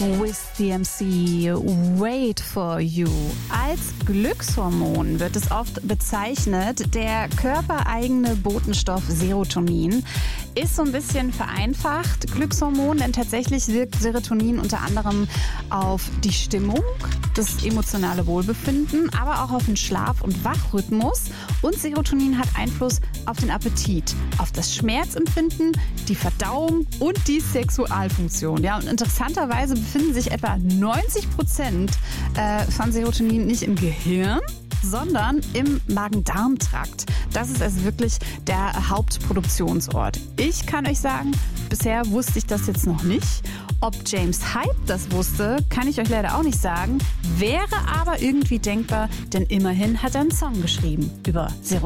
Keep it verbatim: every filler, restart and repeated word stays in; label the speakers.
Speaker 1: With D M C, Wait for You. Als Glückshormon wird es oft bezeichnet. Der körpereigene Botenstoff Serotonin ist so ein bisschen vereinfacht Glückshormon, denn tatsächlich wirkt Serotonin unter anderem auf die Stimmung, das emotionale Wohlbefinden, aber auch auf den Schlaf- und Wachrhythmus. Und Serotonin hat Einfluss auf den Appetit, auf das Schmerzempfinden, die Verdauung und die Sexualfunktion. Ja, und interessanterweise befinden sich etwa neunzig Prozent äh, von Serotonin nicht im Gehirn, sondern im Magen-Darm-Trakt. Das ist also wirklich der Hauptproduktionsort. Ich kann euch sagen, bisher wusste ich das jetzt noch nicht. Ob James Hype das wusste, kann ich euch leider auch nicht sagen. Wäre aber irgendwie denkbar, denn immerhin hat er einen Song geschrieben über Serotonin.